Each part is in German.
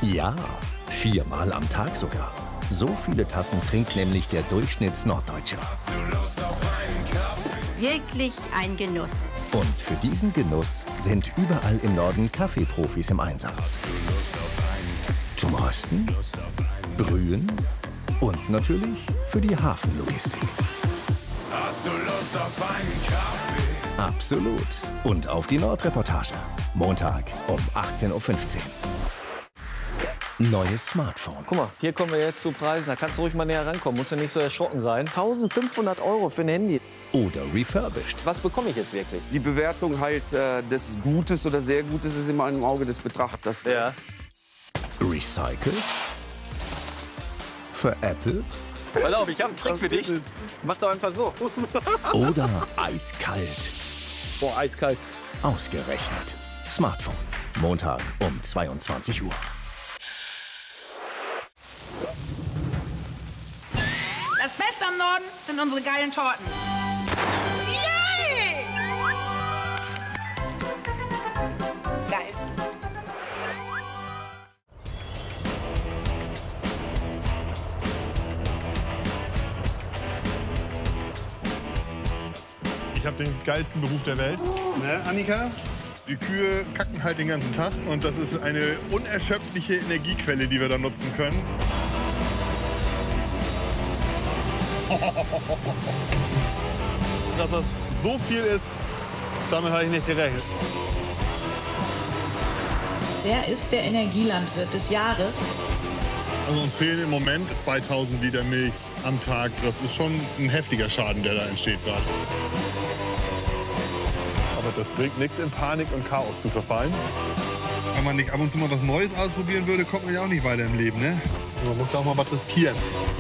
Ja, 4-mal am Tag sogar. So viele Tassen trinkt nämlich der Durchschnittsnorddeutsche. Wirklich ein Genuss. Und für diesen Genuss sind überall im Norden Kaffeeprofis im Einsatz. Zum Rösten, Brühen und natürlich für die Hafenlogistik. Hast du Lust auf einen Kaffee? Absolut. Und auf die Nordreportage. Montag um 18:15 Uhr. Neues Smartphone. Guck mal, hier kommen wir jetzt zu Preisen. Da kannst du ruhig mal näher rankommen. Musst du nicht so erschrocken sein. 1.500 € für ein Handy. Oder refurbished. Was bekomme ich jetzt wirklich? Die Bewertung halt des Gutes oder sehr Gutes ist immer im Auge des Betrachters. Ja. Recycelt. Veräppelt. Pass auf, ich habe einen Trick für dich. Mach doch einfach so. Oder eiskalt. Boah, eiskalt. Ausgerechnet. Smartphone. Montag um 22 Uhr. Das Beste am Norden sind unsere geilen Torten. Yay! Geil. Ich habe den geilsten Beruf der Welt. Ne, Annika? Die Kühe kacken halt den ganzen Tag und das ist eine unerschöpfliche Energiequelle, die wir da nutzen können. Dass das so viel ist, damit habe ich nicht gerechnet. Wer ist der Energielandwirt des Jahres? Also uns fehlen im Moment 2000 Liter Milch am Tag. Das ist schon ein heftiger Schaden, der da entsteht gerade. Aber das bringt nichts, in Panik und Chaos zu verfallen. Wenn man nicht ab und zu mal was Neues ausprobieren würde, kommt man ja auch nicht weiter im Leben, ne? Man muss ja auch mal was riskieren.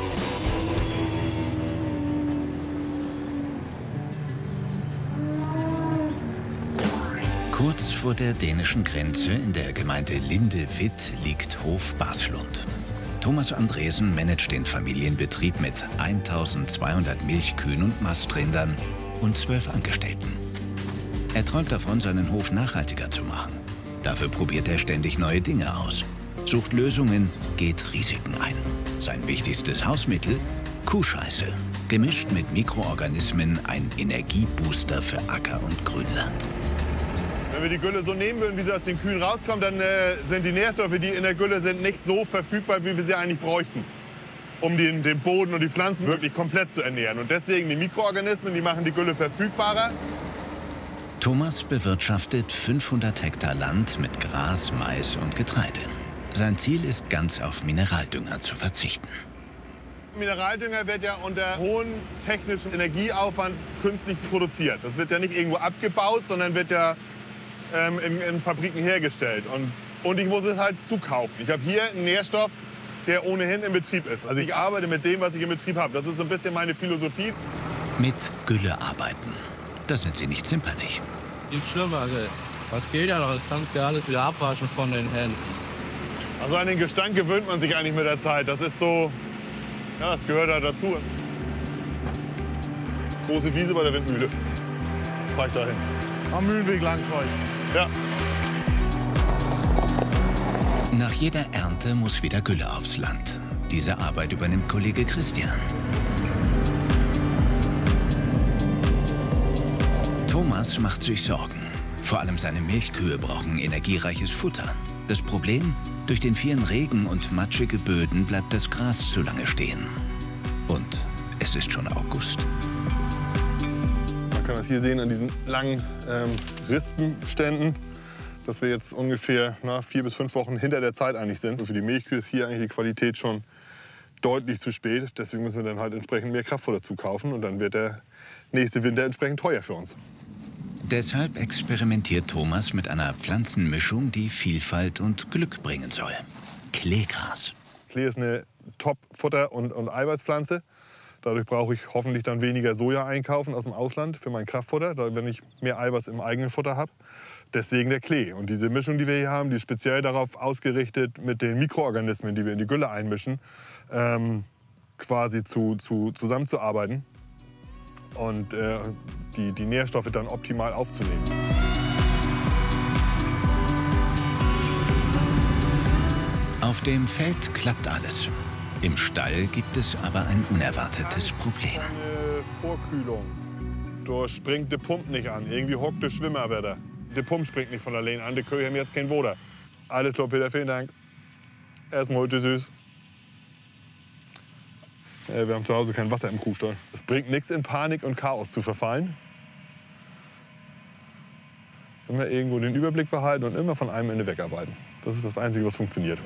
Kurz vor der dänischen Grenze in der Gemeinde Linde-Witt liegt Hof Baslund. Thomas Andresen managt den Familienbetrieb mit 1200 Milchkühen und Mastrindern und 12 Angestellten. Er träumt davon, seinen Hof nachhaltiger zu machen. Dafür probiert er ständig neue Dinge aus, sucht Lösungen, geht Risiken ein. Sein wichtigstes Hausmittel? Kuhscheiße, gemischt mit Mikroorganismen, ein Energiebooster für Acker und Grünland. Wenn wir die Gülle so nehmen würden, wie sie aus den Kühen rauskommt, dann sind die Nährstoffe, die in der Gülle sind, nicht so verfügbar, wie wir sie eigentlich bräuchten, um den Boden und die Pflanzen wirklich komplett zu ernähren. Und deswegen die Mikroorganismen, die machen die Gülle verfügbarer. Thomas bewirtschaftet 500 Hektar Land mit Gras, Mais und Getreide. Sein Ziel ist, ganz auf Mineraldünger zu verzichten. Mineraldünger wird ja unter hohem technischen Energieaufwand künstlich produziert. Das wird ja nicht irgendwo abgebaut, sondern wird ja in Fabriken hergestellt. Und ich muss es halt zukaufen. Ich habe hier einen Nährstoff, der ohnehin im Betrieb ist. Also ich arbeite mit dem, was ich im Betrieb habe. Das ist so ein bisschen meine Philosophie. Mit Gülle arbeiten. Da sind sie nicht zimperlich. Nicht schlimm, also was geht ja noch? Das kannst du ja alles wieder abwaschen von den Händen. Also an den Gestank gewöhnt man sich eigentlich mit der Zeit. Das ist so, ja, das gehört da dazu. Große Wiese bei der Windmühle. Fahr ich dahin. Am Mühlenweg lang für euch. Ja. Nach jeder Ernte muss wieder Gülle aufs Land. Diese Arbeit übernimmt Kollege Christian. Thomas macht sich Sorgen. Vor allem seine Milchkühe brauchen energiereiches Futter. Das Problem? Durch den vielen Regen und matschige Böden bleibt das Gras zu lange stehen. Und es ist schon August. Man kann das hier sehen an diesen langen Rispenständen, dass wir jetzt ungefähr 4 bis 5 Wochen hinter der Zeit eigentlich sind. Und für die Milchkühe ist hier eigentlich die Qualität schon deutlich zu spät. Deswegen müssen wir dann halt entsprechend mehr Kraftfutter zukaufen. Und dann wird der nächste Winter entsprechend teuer für uns. Deshalb experimentiert Thomas mit einer Pflanzenmischung, die Vielfalt und Glück bringen soll. Kleegras. Klee ist eine Top-Futter- und Eiweißpflanze. Dadurch brauche ich hoffentlich dann weniger Soja einkaufen aus dem Ausland für mein Kraftfutter, wenn ich mehr Eiweiß im eigenen Futter habe. Deswegen der Klee. Und diese Mischung, die wir hier haben, die ist speziell darauf ausgerichtet, mit den Mikroorganismen, die wir in die Gülle einmischen, quasi zusammenzuarbeiten und die Nährstoffe dann optimal aufzunehmen. Auf dem Feld klappt alles. Im Stall gibt es aber ein unerwartetes Problem. Eine Vorkühlung. Da springt die Pumpe nicht an. Irgendwie hockt der Schwimmer wieder. Die Pumpe springt nicht von allein an. Die Kühe haben jetzt kein Woder. Alles klar, Peter, vielen Dank. Erstmal heute süß. Wir haben zu Hause kein Wasser im Kuhstall. Es bringt nichts, in Panik und Chaos zu verfallen. Immer irgendwo den Überblick behalten und immer von einem Ende wegarbeiten. Das ist das Einzige, was funktioniert.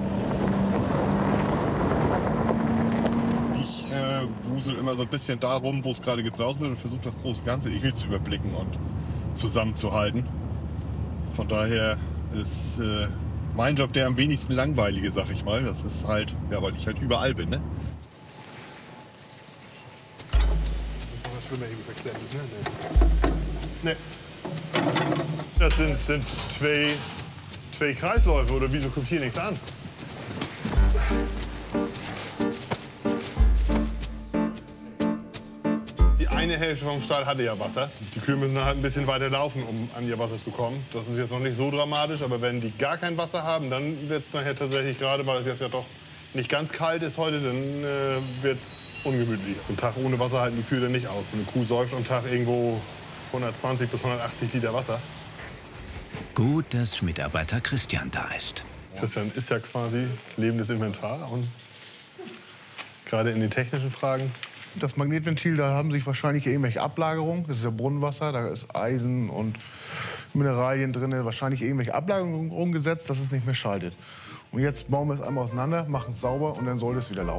Ich wusel immer so ein bisschen darum, wo es gerade gebraucht wird und versuche das große Ganze irgendwie zu überblicken und zusammenzuhalten. Von daher ist mein Job der am wenigsten langweilige, sag ich mal. Das ist halt, ja, weil ich halt überall bin, ne? Nee. Das sind zwei Kreisläufe, oder wieso kommt hier nichts an? Die eine Hälfte vom Stall hatte ja Wasser. Die Kühe müssen dann halt ein bisschen weiter laufen, um an ihr Wasser zu kommen. Das ist jetzt noch nicht so dramatisch, aber wenn die gar kein Wasser haben, dann wird es nachher tatsächlich, gerade weil es jetzt ja doch nicht ganz kalt ist heute, dann wird es ungemütlich. So ein Tag ohne Wasser halten die Kühe dann nicht aus. So eine Kuh säuft am Tag irgendwo 120 bis 180 Liter Wasser. Gut, dass Mitarbeiter Christian da ist. Christian ist ja quasi lebendes Inventar und gerade in den technischen Fragen. Das Magnetventil, da haben sich wahrscheinlich irgendwelche Ablagerungen. Das ist ja Brunnenwasser, da ist Eisen und Mineralien drin. Wahrscheinlich irgendwelche Ablagerungen umgesetzt, dass es nicht mehr schaltet. Und jetzt bauen wir es einmal auseinander, machen es sauber und dann soll es wieder laufen.